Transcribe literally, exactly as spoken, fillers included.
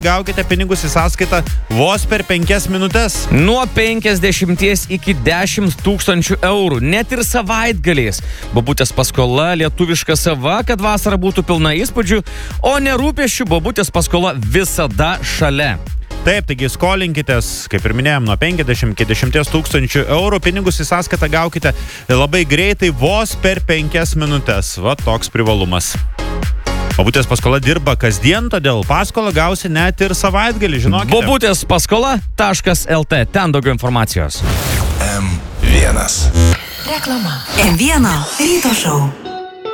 gaukite pinigus į sąskaitą vos per penkias minutes. Nuo penkiasdešimties iki dešimt tūkstančių eurų, net ir savaitgaliais. Bobutės paskola lietuviška sava, kad vasara būtų pilna įspūdžių, o nerūpesčių bobutės paskola visada šalia. Taip, taigi skolinkitės, kaip ir minėjom, nuo penkiasdešimt iki dešimties tūkstančių eurų, pinigus į sąskaitą gaukite labai greitai, vos per penkias minutes. Va toks privalumas. Bobutės paskola dirba kasdien, todėl paskolą gausi net ir savaitgalį, žinokite. Bobutės paskola taškas lt. Ten daugiau informacijos. M vienas. Reklama. M vienas ryto šou.